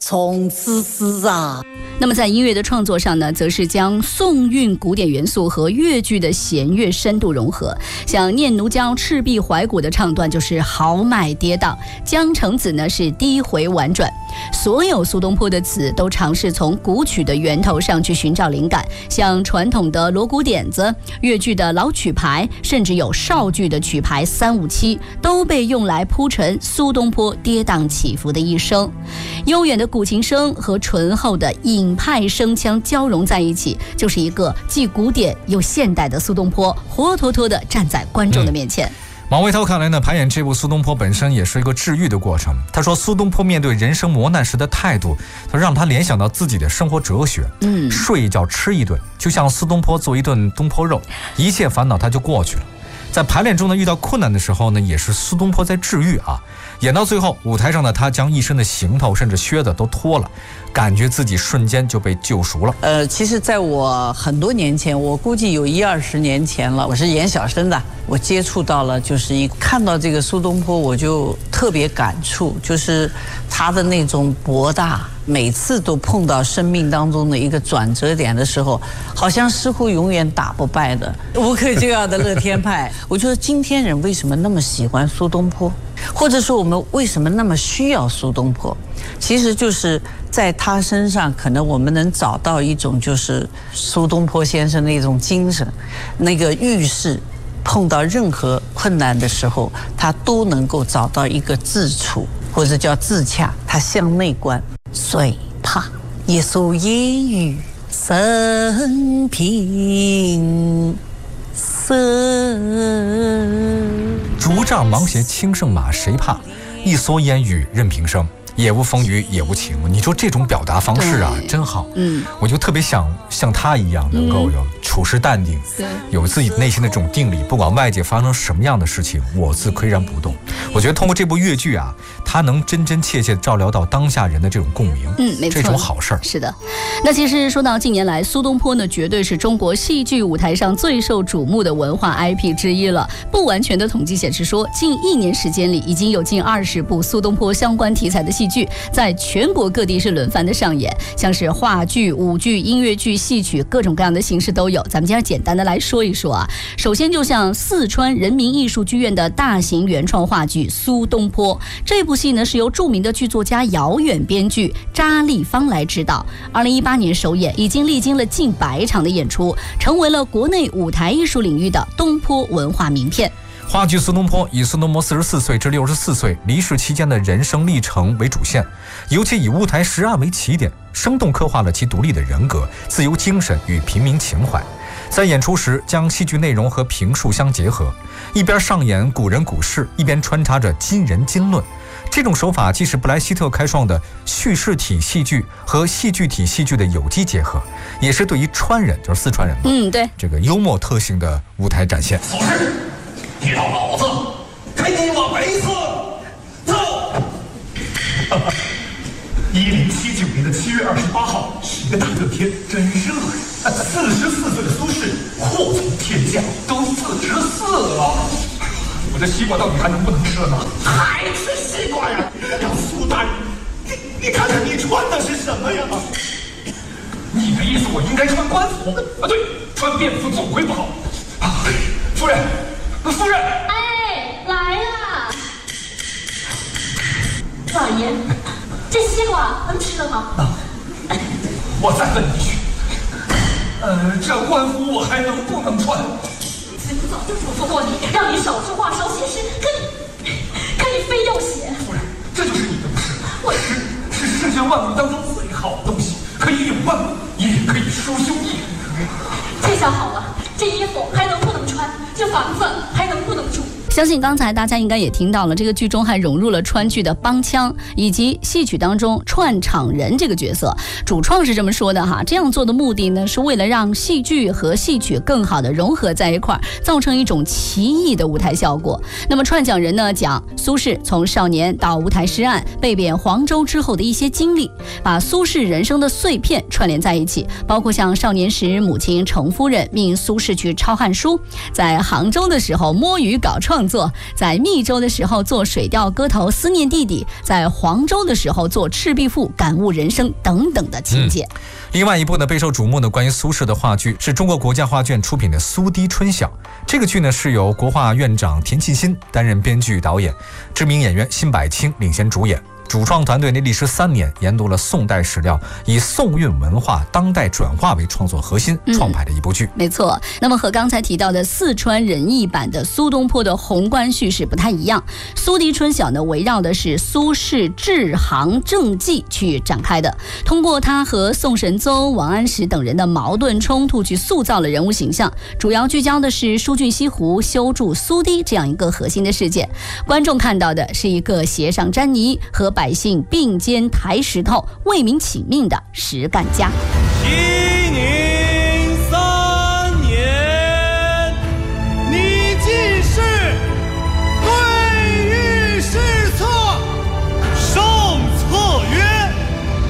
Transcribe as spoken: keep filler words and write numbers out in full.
从此死啊。 那么在音乐的创作上呢，则是将宋韵古典元素和越剧的弦乐深度融合。像《念奴娇·赤壁怀古》的唱段就是豪迈跌宕，江城子呢是低回婉转。所有苏东坡的词都尝试从古曲的源头上去寻找灵感，像传统的锣鼓点子、越剧的老曲牌，甚至有绍剧的曲牌三五七，都被用来铺陈苏东坡跌宕起伏的一生。悠远的古琴声和醇厚的隐派声腔交融在一起，就是一个既古典又现代的苏东坡，活脱脱地站在观众的面前。嗯， 马未涛看来呢，排演这部苏东坡本身也是一个治愈的过程。他说，苏东坡面对人生磨难时的态度，他让他联想到自己的生活哲学。嗯，睡一觉吃一顿，就像苏东坡做一顿东坡肉，一切烦恼他就过去了。在排练中呢，遇到困难的时候呢，也是苏东坡在治愈啊。演到最后，舞台上呢，他将一身的行头甚至靴子都脱了，感觉自己瞬间就被救赎了。 呃，其实在我很多年前，我估计有一二十年前了，我是演小生的，我接触到了，就是一看到这个苏东坡，我就特别感触，就是他的那种博大，每次都碰到生命当中的一个转折点的时候，好像似乎永远打不败的无可救药的乐天派。我觉得今天人为什么那么喜欢苏东坡，或者说我们为什么那么需要苏东坡，其实就是在他身上可能我们能找到一种就是苏东坡先生的一种精神，那个遇事碰到任何困难的时候，他都能够找到一个自处，或者叫自洽，他向内观。虽怕一蓑烟雨生平色， 竹杖芒鞋轻胜马，谁怕？一蓑烟雨任平生。也无风雨也无晴，你说这种表达方式啊，真好。嗯，我就特别想像他一样，能够有处事淡定，嗯，有自己内心的这种定力，不管外界发生什么样的事情，我自岿然不动。我觉得通过这部越剧啊，它能真真切切照料到当下人的这种共鸣，嗯，没错，这种好事儿。 是的，那其实说到近年来，苏东坡呢，绝对是中国戏剧舞台上最受瞩目的文化 I P 之一了。不完全的统计显示说，近一年时间里，已经有近二十部苏东坡相关题材的戏剧在全国各地是轮番的上演，像是话剧、舞剧、音乐剧、戏曲，各种各样的形式都有。咱们今天简单的来说一说啊。首先就像四川人民艺术剧院的大型原创话剧《苏东坡》，这部戏呢是由著名的剧作家姚远编剧，查立方来指导。二零一八年首演，已经历经了近百场的演出，成为了国内舞台艺术领域的东坡文化名片。 话剧《苏东坡》以苏东坡四十四岁至六十四岁离世期间的人生历程为主线，尤其以乌台诗案为起点，生动刻画了其独立的人格、自由精神与平民情怀。在演出时，将戏剧内容和评述相结合，一边上演古人古事，一边穿插着今人今论。这种手法既是布莱希特开创的叙事体戏剧和戏剧体戏剧的有机结合，也是对于川人，就是四川人嘛， 嗯，对， 这个幽默特性的舞台展现。 老师，听到老子给你往北侧走。一零七九年的七月二十八号是一个大热天，真热。四十四岁的苏轼祸从天降，都四十四了，我这西瓜到底还能不能吃了呢？还吃西瓜呀？苏大人，你你看看你穿的是什么呀？你的意思我应该穿官服啊？对，穿便服总归不好。啊，夫人，夫人， 哎，来啦！老爷，这西瓜能吃了吗？啊， 我再问一句，呃，这官服我还能不能穿？ 子母早就嘱咐过你，让你少说话，少写诗，可你，可你非要写。 夫人，这就是你的不是。我诗是世间万物当中最好的东西，可以咏万物，也可以抒胸臆。 这下好了，这衣服还能不能穿？这房子还能不能住？ 相信刚才大家应该也听到了，这个剧中还融入了川剧的帮腔，以及戏曲当中串场人这个角色。主创是这么说的哈，这样做的目的呢，是为了让戏剧和戏曲更好的融合在一块儿，造成一种奇异的舞台效果。那么串讲人呢，讲苏轼从少年到乌台诗案被贬黄州之后的一些经历，把苏轼人生的碎片串联在一起，包括像少年时母亲程夫人命苏轼去抄汉书，在杭州的时候摸鱼搞创创作，在密州的时候做水调歌头思念弟弟，在黄州的时候做赤壁赋感悟人生等等的情节。 嗯、另外一部呢备受瞩目的关于苏轼的话剧是中国国家画卷出品的《苏堤春晓》。这个剧呢是由国画院长田沁鑫担任编剧导演，知名演员辛柏青领衔主演。主创团队呢历时三年，研读了宋代史料，以宋韵文化当代转化为创作核心，创排的一部剧。 嗯、没错。那么和刚才提到的四川人艺版的苏东坡的宏观叙事不太一样，苏堤春晓呢围绕的是苏轼治杭政绩去展开的，通过他和宋神宗、王安石等人的矛盾冲突去塑造了人物形象，主要聚焦的是疏浚西湖、修筑苏堤这样一个核心的事件。观众看到的是一个鞋上沾泥和百姓并肩抬石头为民请命的实干家。